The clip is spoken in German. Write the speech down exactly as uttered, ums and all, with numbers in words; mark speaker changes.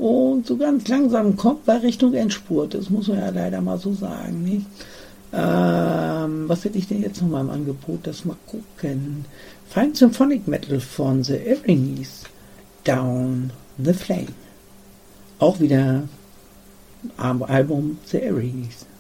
Speaker 1: Und so ganz langsam kommt wir Richtung Endspurt. Das muss man ja leider mal so sagen. Nicht? Ähm, was hätte ich denn jetzt noch mal im Angebot? Das mal gucken. Fine Symphonic Metal von The Erinyes. Down the Flame. Auch wieder Album The Erinyes.